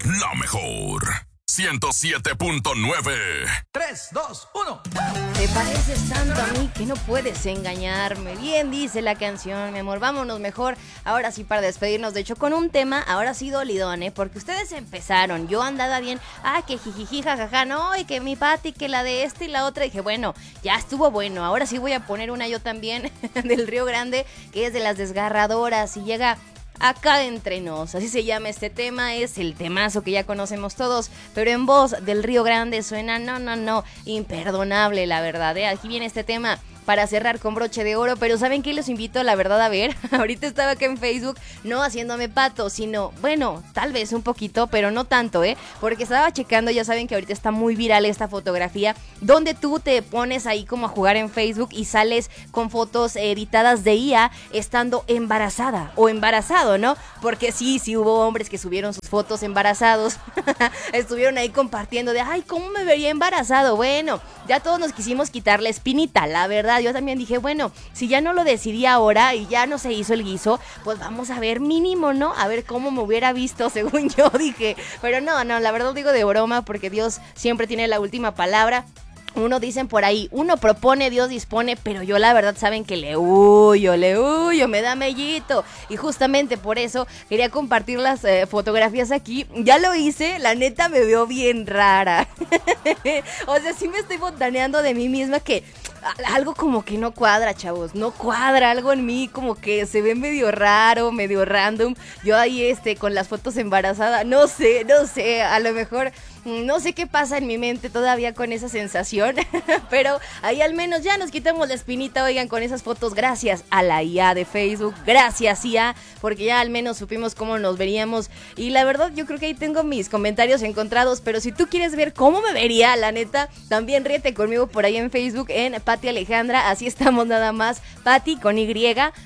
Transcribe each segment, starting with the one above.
La mejor. 107.9. 3, 2, 1. Te pareces tanto a mí que no puedes engañarme. Bien dice la canción, mi amor. Vámonos mejor, ahora sí, para despedirnos. De hecho, con un tema, ahora sí dolidón, porque ustedes empezaron. Yo andaba bien, que jijiji, jajaja, no, y que mi Pati, que la de esta y la otra. Y dije, bueno, ya estuvo bueno. Ahora sí voy a poner una yo también del Río Grande, que es de las desgarradoras. Y llega Acá entre nos, así se llama este tema, es el temazo que ya conocemos todos, pero en voz del Río Grande suena, no, imperdonable, la verdad, Aquí viene este tema para cerrar con broche de oro, pero ¿saben qué? Los invito, la verdad, a ver. Ahorita estaba acá en Facebook, no haciéndome pato, sino, bueno, tal vez un poquito, pero no tanto, porque estaba checando, ya saben que ahorita está muy viral esta fotografía, donde tú te pones ahí como a jugar en Facebook y sales con fotos editadas de IA estando embarazada o embarazado, ¿no? Porque sí hubo hombres que subieron sus fotos embarazados, estuvieron ahí compartiendo de, ay, ¿cómo me vería embarazado? Bueno, ya todos nos quisimos quitar la espinita, la verdad. Yo también dije, bueno, si ya no lo decidí ahora y ya no se hizo el guiso, pues vamos a ver mínimo, ¿no? A ver cómo me hubiera visto, según yo dije. Pero no, la verdad digo de broma, porque Dios siempre tiene la última palabra. Uno dicen por ahí, uno propone, Dios dispone, pero yo la verdad saben que le huyo, me da mellito. Y justamente por eso quería compartir las fotografías aquí. Ya lo hice, la neta me veo bien rara. O sea, sí me estoy botaneando de mí misma que algo como que no cuadra, chavos, no cuadra, algo en mí como que se ve medio raro, medio random. Yo ahí con las fotos embarazada, no sé, a lo mejor no sé qué pasa en mi mente todavía con esa sensación, pero ahí al menos ya nos quitamos la espinita, oigan, con esas fotos, gracias a la IA de Facebook, gracias IA, porque ya al menos supimos cómo nos veríamos. Y la verdad yo creo que ahí tengo mis comentarios encontrados, pero si tú quieres ver cómo me vería, la neta, también ríete conmigo por ahí en Facebook, en Pati Alejandra, así estamos nada más, Pati con Y,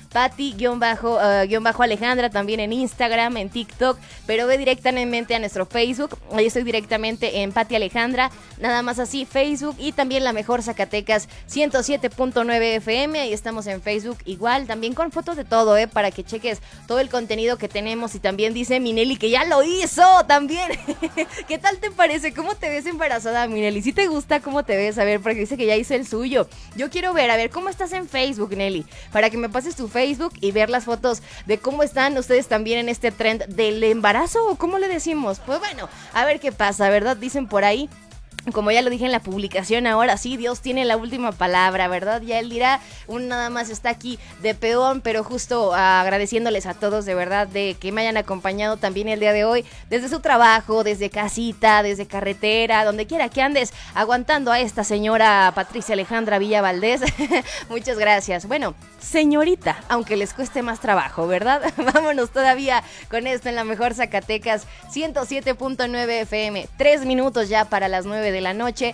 Pati_Alejandra, también en Instagram, en TikTok, pero ve directamente a nuestro Facebook, ahí estoy directamente en Pati Alejandra, nada más así, Facebook, y también La Mejor Zacatecas 107.9 FM, ahí estamos en Facebook igual, también con fotos de todo, para que cheques todo el contenido que tenemos. Y también dice Minelli que ya lo hizo también. ¿Qué tal te parece? ¿Cómo te ves embarazada, Minelli? ¿Sí te gusta cómo te ves? A ver, porque dice que ya hizo el suyo. Yo quiero ver, a ver, ¿cómo estás en Facebook, Nelly? Para que me pases tu Facebook y ver las fotos de cómo están ustedes también en este trend del embarazo, ¿o cómo le decimos? Pues bueno, a ver qué pasa, ¿verdad? Dicen por ahí. Como ya lo dije en la publicación, ahora sí, Dios tiene la última palabra, ¿verdad? Ya él dirá, nada más está aquí de peón, pero justo agradeciéndoles a todos de verdad de que me hayan acompañado también el día de hoy, desde su trabajo, desde casita, desde carretera, donde quiera que andes, aguantando a esta señora Patricia Alejandra Villa Valdés. Muchas gracias. Bueno, señorita, aunque les cueste más trabajo, ¿verdad? Vámonos todavía con esto en La Mejor Zacatecas 107.9 FM, 3 minutos ya para las 9 de la noche,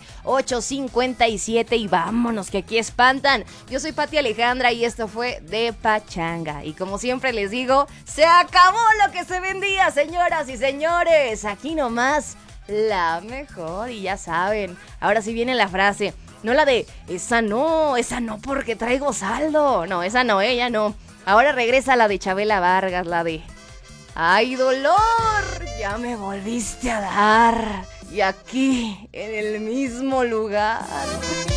8:57, y vámonos que aquí espantan. Yo soy Pati Alejandra y esto fue De Pachanga, y como siempre les digo, se acabó lo que se vendía, señoras y señores, aquí nomás La Mejor. Y ya saben, ahora sí viene la frase, no la de esa no porque traigo saldo, no, esa no, ya no. Ahora regresa la de Chabela Vargas, la de ay, dolor, ya me volviste a dar. Y aquí, en el mismo lugar.